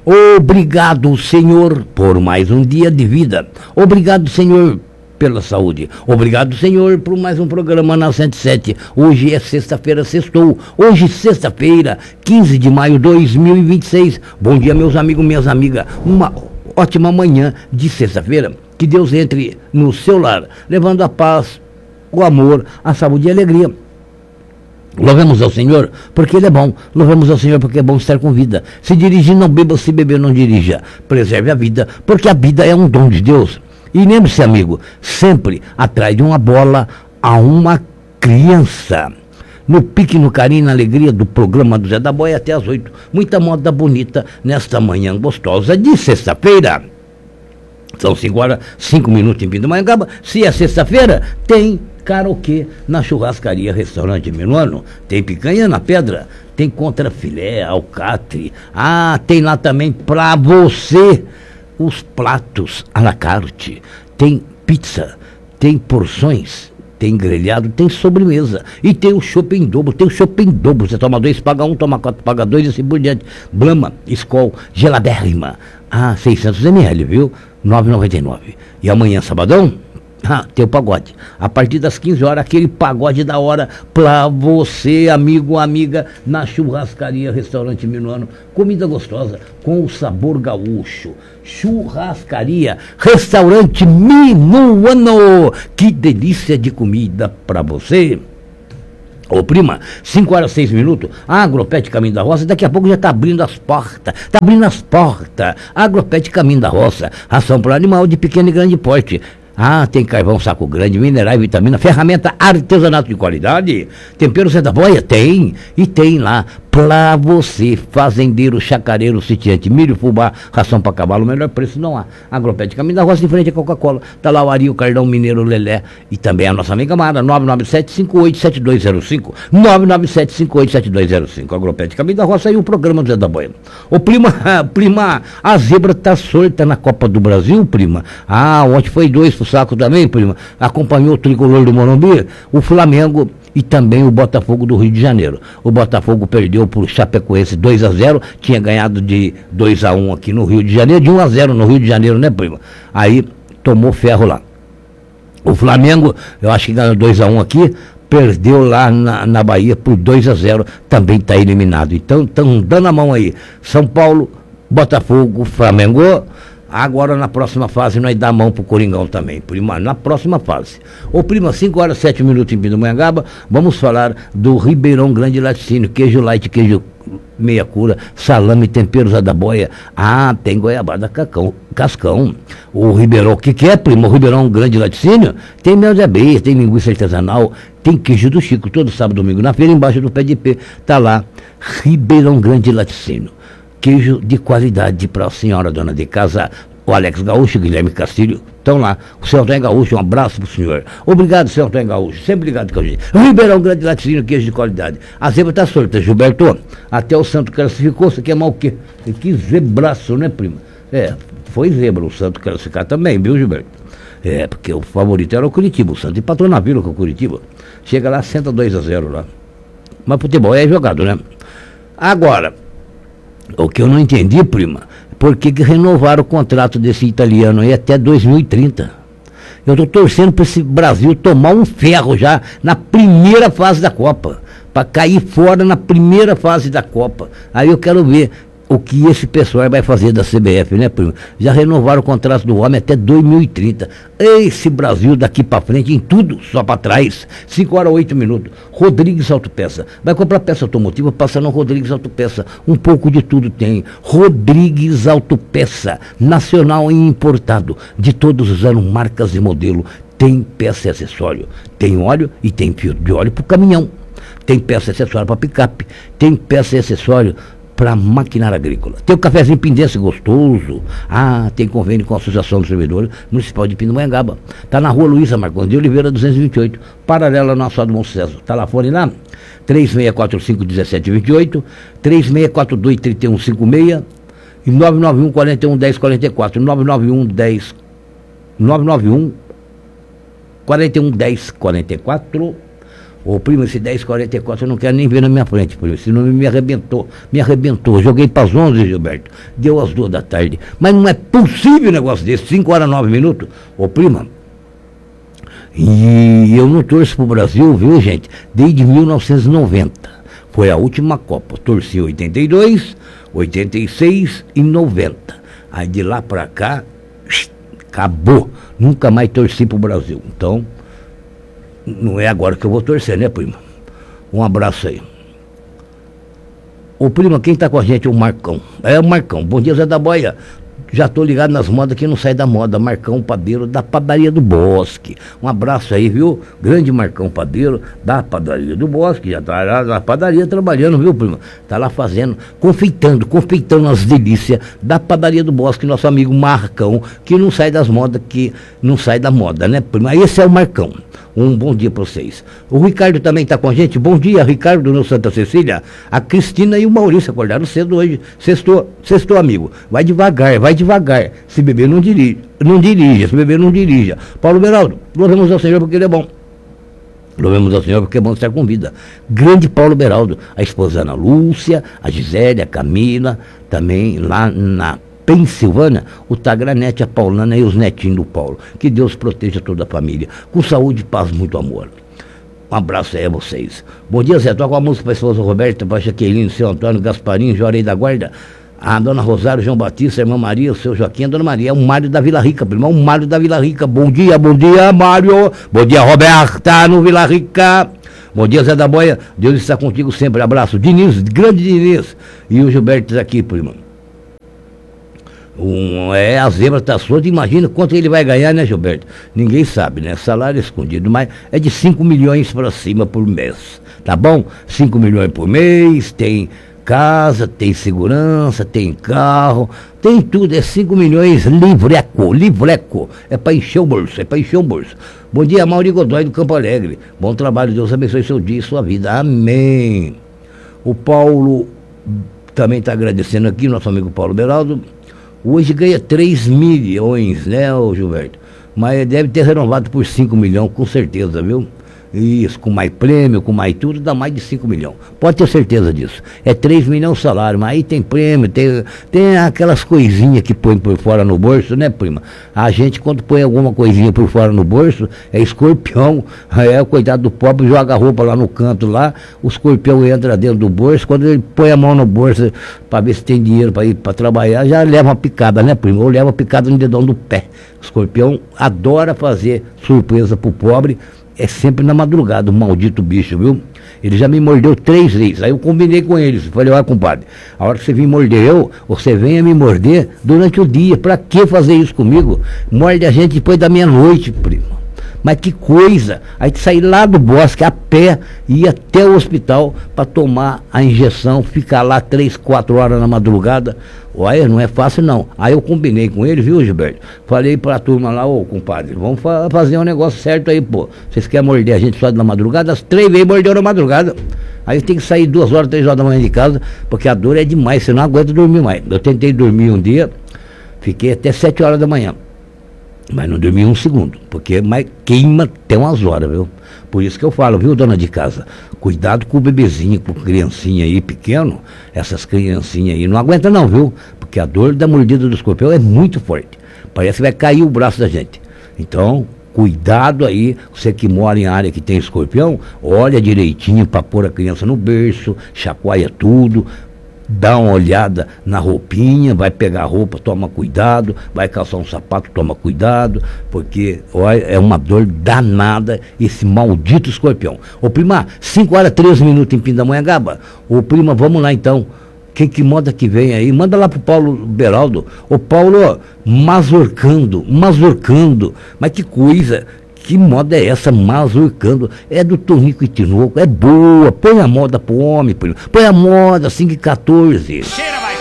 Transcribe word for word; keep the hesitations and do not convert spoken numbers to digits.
Obrigado, Senhor, por mais um dia de vida. Obrigado, Senhor, pela saúde. Obrigado, Senhor, por mais um programa na cento e sete. Hoje é sexta-feira, sextou. Hoje, sexta-feira, quinze de maio de dois mil e vinte e seis. Bom dia, meus amigos, minhas amigas. Uma ótima manhã de sexta-feira. Que Deus entre no seu lar, levando a paz, o amor, a saúde e a alegria. Louvemos ao Senhor, porque Ele é bom. Louvemos ao Senhor, porque é bom estar com vida. Se dirigir, não beba, se beber, não dirija. Preserve a vida, porque a vida é um dom de Deus. E lembre-se, amigo, sempre atrás de uma bola há uma criança. No pique, no carinho, na alegria do programa do Zé da Boia até às oito. Muita moda bonita nesta manhã gostosa de sexta-feira. São cinco horas, cinco minutos em Pindamonhangaba. Se é sexta-feira, tem karaokê na churrascaria Restaurante Minuano. Tem picanha na pedra, tem contrafilé, alcatre. Ah, tem lá também pra você os pratos à la carte. Tem pizza, tem porções, tem grelhado, tem sobremesa. E tem o chopp em dobro, tem o chopp em dobro. Você toma dois, paga um, toma quatro, paga dois e assim por diante. Brahma, Skol, geladérrima. Ah, seiscentos mililitros, viu? nove reais e noventa e nove centavos. E amanhã, sabadão, ah, tem o pagode. A partir das quinze horas, aquele pagode da hora pra você, amigo, amiga, na churrascaria Restaurante Minuano. Comida gostosa, com o sabor gaúcho. Churrascaria Restaurante Minuano. Que delícia de comida pra você. Ô prima, cinco horas, seis minutos, a Agropet Caminho da Roça, daqui a pouco já está abrindo as portas, está abrindo as portas, Agropet Caminho da Roça, ração para animal de pequeno e grande porte. Ah, tem carvão, saco grande, minerais, vitamina, ferramenta, artesanato de qualidade, tempero Zé da Boia, tem, e tem lá, pra você, fazendeiro, chacareiro, sitiante, milho, fubá, ração para cavalo, melhor preço não há. Agropet Caminho da Roça, em frente à Coca-Cola, tá lá o Ari, o Cardão, Mineiro, Lelé, e também a nossa amiga Mara, nove nove sete, cinco oito sete dois zero cinco, nove nove sete, cinco oito sete dois zero cinco, Agropet Caminho da Roça e o programa do Zé da Boia. Ô prima, prima, a zebra tá solta na Copa do Brasil, prima. Ah, ontem foi dois pro saco também, prima. Acompanhou o tricolor do Morumbi, o Flamengo e também o Botafogo do Rio de Janeiro. O Botafogo perdeu por Chapecoense dois a zero, tinha ganhado de dois a um aqui no Rio de Janeiro, de um a zero no Rio de Janeiro, né, prima? Aí tomou ferro lá. O Flamengo, eu acho que ganhou dois a um aqui, perdeu lá na, na Bahia por dois a zero, também está eliminado. Então, estão dando a mão aí. São Paulo, Botafogo, Flamengo. Agora na próxima fase nós dá a mão pro Coringão também, prima, na próxima fase. Ô prima, cinco horas, sete minutos em Pindamonhangaba, vamos falar do Ribeirão Grande Laticínio, queijo light, queijo meia cura, salame, temperos da boia. Ah, tem goiabada cacão, cascão. O Ribeirão, o que que é, prima? O Ribeirão Grande Laticínio tem mel de abelha, tem linguiça artesanal, tem queijo do Chico, todo sábado e domingo na feira, embaixo do pé de pé, tá lá, Ribeirão Grande Laticínio. Queijo de qualidade para a senhora dona de casa, o Alex Gaúcho, Guilherme Castilho, estão lá. O senhor Antônio Gaúcho, um abraço para o senhor. Obrigado, senhor Antônio Gaúcho, sempre ligado com a gente. Ribeirão Grande Laticínio, queijo de qualidade. A zebra está solta, Gilberto. Até o santo classificou, você quer mal o quê? Que zebraço, né, prima? É, foi zebra, o santo classificar também, viu, Gilberto? É, porque o favorito era o Curitiba, o santo empatou na vila com o Curitiba. Chega lá, senta dois a zero lá. Mas futebol é jogado, né? Agora, o que eu não entendi, prima, por que que renovaram o contrato desse italiano aí até dois mil e trinta? Eu estou torcendo para esse Brasil tomar um ferro já na primeira fase da Copa, para cair fora na primeira fase da Copa. Aí eu quero ver o que esse pessoal vai fazer da C B F, né, primo? Já renovaram o contrato do homem até dois mil e trinta. Esse Brasil daqui para frente, em tudo, só para trás. cinco horas, oito minutos. Rodrigues Autopeça. Vai comprar peça automotiva, passa no Rodrigues Autopeça. Um pouco de tudo tem. Rodrigues Autopeça. Nacional e importado. De todos os anos, marcas e modelo. Tem peça e acessório. Tem óleo e tem fio de óleo para o caminhão. Tem peça e acessório para picape. Tem peça e acessório para maquinária agrícola. Tem o cafezinho Pindense gostoso. Ah, tem convênio com a Associação dos Servidores Municipal de Pindamonhangaba. Está na rua Luísa Marcondes de Oliveira, duzentos e vinte e oito, paralela ao nosso Bom Sucesso. Está lá fora e lá, três seis quatro cinco, um sete dois oito, três seis quatro dois, três um cinco seis e nove nove um, quatro um, um zero quatro quatro, nove nove um, dez, nove nove um, quatro um, um zero quatro quatro. Ô primo, esse dez e quarenta e quatro eu não quero nem ver na minha frente, primo. Esse nome me arrebentou, me arrebentou. Joguei para as onze, Gilberto. Deu às duas da tarde. Mas não é possível um negócio desse, cinco horas, nove minutos. Ô prima, e eu não torço pro Brasil, viu, gente? Desde mil novecentos e noventa. Foi a última Copa. Torci em oitenta e dois, oitenta e seis e noventa. Aí de lá pra cá, acabou. Nunca mais torci pro Brasil. Então, não é agora que eu vou torcer, né, prima? Um abraço aí. Ô, prima, quem tá com a gente é o Marcão. É o Marcão. Bom dia, Zé da Boia. Já tô ligado nas modas que não sai da moda. Marcão Padeiro, da Padaria do Bosque. Um abraço aí, viu? Grande Marcão Padeiro, da Padaria do Bosque. Já tá lá na padaria trabalhando, viu, prima? Tá lá fazendo, confeitando, confeitando as delícias da Padaria do Bosque. Nosso amigo Marcão, que não sai das modas, que não sai da moda, né, prima? Esse é o Marcão. Um bom dia para vocês. O Ricardo também está com a gente. Bom dia, Ricardo, no Santa Cecília. A Cristina e o Maurício acordaram cedo hoje. Sextou, sextou, amigo. Vai devagar, vai devagar. Se beber, não dirige. Não dirija. Se beber, não dirija. Paulo Beraldo, louvemos ao Senhor porque Ele é bom. Louvemos ao Senhor porque é bom estar com vida. Grande Paulo Beraldo. A esposa Ana Lúcia, a Gisele, a Camila, também lá na Pensilvânia, o Tagranete, a Paulana e os netinhos do Paulo. Que Deus proteja toda a família. Com saúde, paz, muito amor. Um abraço aí a vocês. Bom dia, Zé. Toca a música para a esposa Roberta, para a Jaqueline, seu Antônio, Gasparinho, Juarez da Guarda, a dona Rosário, João Batista, a irmã Maria, o seu Joaquim, a dona Maria. É o Mário da Vila Rica, primo. É o Mário da Vila Rica. Bom dia, bom dia, Mário. Bom dia, Roberta, no Vila Rica. Bom dia, Zé da Boia. Deus está contigo sempre. Abraço. Diniz, grande Diniz. E o Gilberto aqui, primo. Um, é, a zebra tá solta, imagina quanto ele vai ganhar, né, Gilberto? Ninguém sabe, né? Salário escondido, mas é de cinco milhões para cima por mês, tá bom? cinco milhões por mês, tem casa, tem segurança, tem carro, tem tudo, é cinco milhões livreco, livreco, é para encher o bolso, é para encher o bolso. Bom dia, Mauri Godoy do Campo Alegre, bom trabalho, Deus abençoe seu dia e sua vida, amém. O Paulo também está agradecendo aqui, nosso amigo Paulo Beraldo. Hoje ganha três milhões, né, ô Gilberto? Mas deve ter renovado por cinco milhões, com certeza, viu? Isso, com mais prêmio, com mais tudo, dá mais de cinco milhões. Pode ter certeza disso. É três milhões o salário, mas aí tem prêmio, tem, tem aquelas coisinhas que põe por fora no bolso, né, prima? A gente, quando põe alguma coisinha por fora no bolso, é escorpião. É, o coitado do pobre joga a roupa lá no canto, lá, o escorpião entra dentro do bolso, quando ele põe a mão no bolso para ver se tem dinheiro para ir para trabalhar, já leva uma picada, né, prima? Ou leva uma picada no dedão do pé. O escorpião adora fazer surpresa pro pobre. É sempre na madrugada, o maldito bicho, viu? Ele já me mordeu três vezes. Aí eu combinei com eles. Falei, olha, compadre, a hora que você vir morder eu, você venha me morder durante o dia. Pra que fazer isso comigo? Morde a gente depois da meia-noite, primo. Mas que coisa! Aí sair lá do bosque a pé e ir até o hospital para tomar a injeção, ficar lá três, quatro horas na madrugada. Olha, não é fácil não. Aí eu combinei com ele, viu, Gilberto? Falei pra turma lá, ô compadre, vamos fa fazer um negócio certo aí, pô. Vocês querem morder a gente só na madrugada? As três vezes mordeu na madrugada. Aí tem que sair duas horas, três horas da manhã de casa, porque a dor é demais, você não aguenta dormir mais. Eu tentei dormir um dia, fiquei até sete horas da manhã. Mas não dormi um segundo, porque mas queima até umas horas, viu? Por isso que eu falo, viu, dona de casa? Cuidado com o bebezinho, com criancinha aí pequeno, essas criancinhas aí não aguenta não, viu? Porque a dor da mordida do escorpião é muito forte. Parece que vai cair o braço da gente. Então, cuidado aí, você que mora em área que tem escorpião, olha direitinho para pôr a criança no berço, chacoalha tudo. Dá uma olhada na roupinha, vai pegar a roupa, toma cuidado, vai calçar um sapato, toma cuidado, porque olha, é uma dor danada esse maldito escorpião. Ô prima, cinco horas, treze minutos em Pindamonhangaba. Ô prima, vamos lá então. Quem que manda que vem aí? Manda lá pro Paulo Beraldo. Ô Paulo, mazurcando, mazurcando. Mas que coisa, que moda é essa, mazurcando? É do Tonico e Tinoco, é boa. Põe a moda pro homem, primo. Põe a moda cinco e quatorze. Cheira mais.